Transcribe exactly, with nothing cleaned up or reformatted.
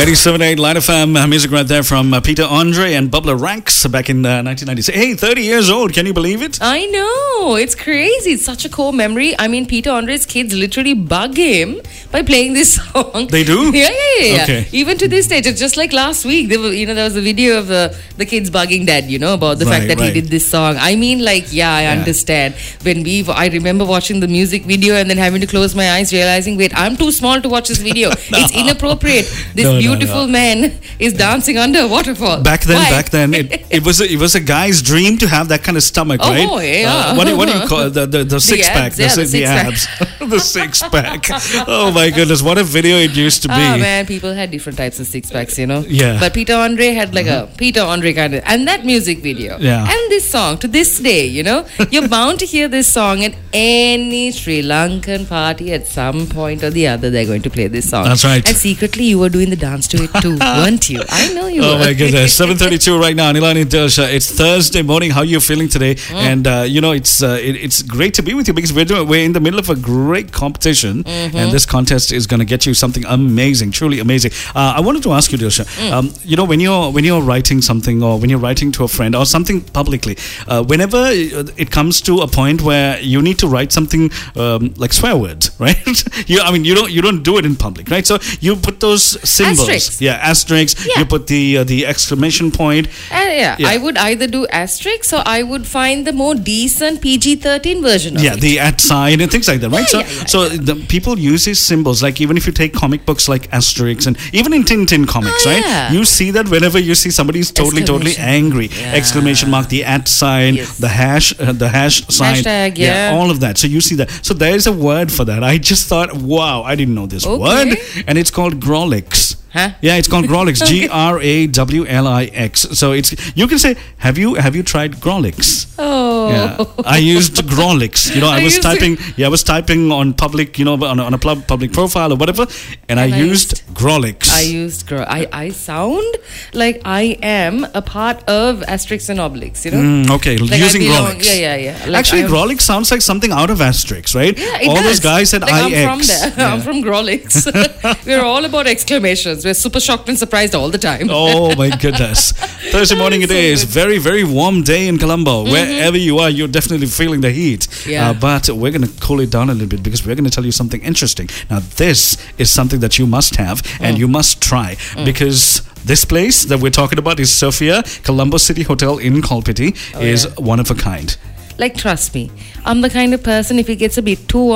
eighty-seven point eight Line F M uh, music right there from uh, Peter Andre and Bubba Ranks back in uh, nineteen ninety-six. Hey, thirty years old. Can you believe it? I know. It's crazy. It's such a core memory. I mean, Peter Andre's kids literally bug him by playing this song. They do? Yeah, yeah, yeah. Okay. Even to this stage. It's just like last week. There were, you know, there was a video of the, the kids bugging dad, you know, about the Right, fact that right. he did this song. I mean, like, yeah, I Yeah. understand. When we, I remember watching the music video and then having to close my eyes, realizing, wait, I'm too small to watch this video. It's inappropriate. This No, no, beautiful no. man is dancing under a waterfall. Back then, Why? back then, it, it was a, it was a guy's dream to have that kind of stomach, Oh, right? boy, yeah. Uh, what, do, what do you call it? The the, the six pack? abs, yeah, the si- abs, the six pack. Oh my goodness, what a video it used to be. Oh man, people had different types of six packs, you know. Yeah. But Peter Andre had like a Peter Andre kind of, and that music video, Yeah. and this song to this day, you know, you're bound to hear this song at any Sri Lankan party at some point or the other. They're going to play this song. That's right. And secretly, you were doing the dance to it too, weren't you? I know you Oh were. my goodness, seven thirty-two right now. Nilani Dilsha. It's Thursday morning. How are you feeling today? Mm. And uh, you know, it's uh, it, it's great to be with you because we're doing, we're in the middle of a great competition, Mm-hmm. and this contest is going to get you something amazing, truly amazing. Uh, I wanted to ask you, Dilsha. Mm. Um, you know, when you're when you're writing something or when you're writing to a friend or something publicly, uh, whenever it comes to a point where you need to write something um, like swear words, right? you, I mean, you don't you don't do it in public, right? So you put those symbols, Asterisks. yeah, asterisks. Yeah. You put the uh, the exclamation point. Uh, yeah, Yeah. I would either do asterisk or I would find the more decent P G thirteen version of Yeah, it. the at sign and things like that, right? Yeah, so, yeah, yeah, so the people use these symbols. Like even if you take comic books like Asterix and even in Tintin comics, Oh, right? yeah. You see that whenever you see somebody's totally, totally Exclamation. angry, Yeah. exclamation mark, the at sign, Yes. the hash, uh, the hash sign, Hashtag, yeah. all of that. So you see that. So there is a word for that. I just thought, wow, I didn't know this Okay. word, and it's called Grolix. Huh? Yeah, it's called Grolix. G R A W L I X. So it's you can say, have you have you tried Grolix? Oh. Yeah, I used Grolix. You know, I, I was used to- typing. Yeah, I was typing on public. You know, on a, on a pub- public profile or whatever, and, I, And I used used- Grolix. I used gro- I, I sound like I am a part of Asterix and Obelix, you know? Mm, okay, Like I using belong- Grolix. Yeah, yeah, yeah. Like Actually, I'm- Grolix sounds like something out of Asterix, right? Yeah, it all does. those guys said like I I'm from X. there. Yeah. I'm from Grolix. We're all about exclamations. We're super shocked and surprised all the time. Oh my goodness. Thursday morning it So is. good. Very, very warm day in Colombo. Wherever you are, you're definitely feeling the heat. Yeah. Uh, but we're going to cool it down a little bit because we're going to tell you something interesting. Now, this is something that you must have and you must try because this place that we're talking about is Sophia Colombo City Hotel in Kolpiti Oh, is yeah. one of a kind. Like, trust me, I'm the kind of person, if it gets a bit too